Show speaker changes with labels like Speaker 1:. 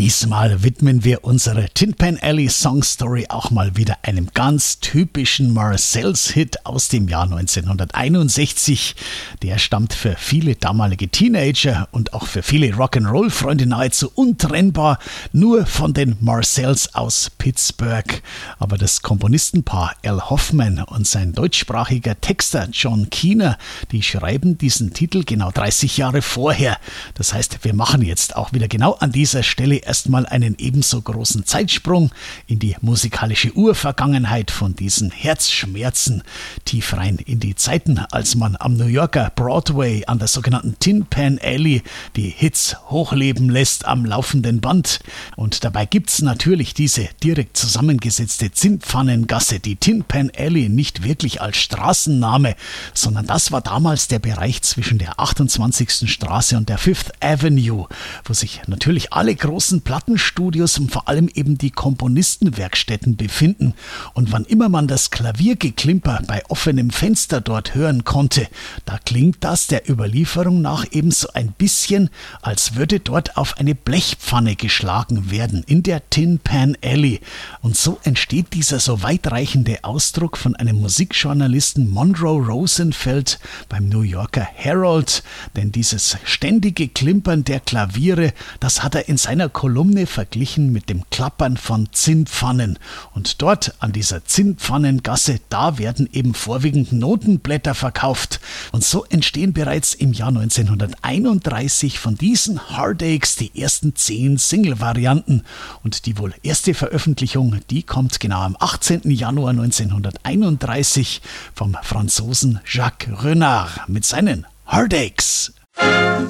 Speaker 1: Diesmal widmen wir unsere Tin Pan Alley Song Story auch mal wieder einem ganz typischen Marcells-Hit aus dem Jahr 1961. Der stammt für viele damalige Teenager und auch für viele Rock'n'Roll-Freunde nahezu untrennbar nur von den Marcells aus Pittsburgh. Aber das Komponistenpaar Al Hoffman und sein deutschsprachiger Texter John Keener, die schreiben diesen Titel genau 30 Jahre vorher. Das heißt, wir machen jetzt auch wieder genau an dieser Stelle erstmal einen ebenso großen Zeitsprung in die musikalische Urvergangenheit von diesen Herzschmerzen, tief rein in die Zeiten, als man am New Yorker Broadway an der sogenannten Tin Pan Alley die Hits hochleben lässt am laufenden Band. Und dabei gibt's natürlich diese direkt zusammengesetzte Zinnpfannengasse, die Tin Pan Alley, nicht wirklich als Straßenname, sondern das war damals der Bereich zwischen der 28. Straße und der Fifth Avenue, wo sich natürlich alle großen Plattenstudios und vor allem eben die Komponistenwerkstätten befinden. Und wann immer man das Klaviergeklimper bei offenem Fenster dort hören konnte, da klingt das der Überlieferung nach eben so ein bisschen, als würde dort auf eine Blechpfanne geschlagen werden in der Tin Pan Alley. Und so entsteht dieser so weitreichende Ausdruck von einem Musikjournalisten Monroe Rosenfeld beim New Yorker Herald. Denn dieses ständige Klimpern der Klaviere, das hat er in seiner Kolumne verglichen mit dem Klappern von Zinnpfannen. Und dort an dieser Zinnpfannengasse, da werden eben vorwiegend Notenblätter verkauft. Und so entstehen bereits im Jahr 1931 von diesen Heartaches die ersten 10 Single-Varianten. Und die wohl erste Veröffentlichung, die kommt genau am 18. Januar 1931 vom Franzosen Jacques Renard mit seinen Heartaches.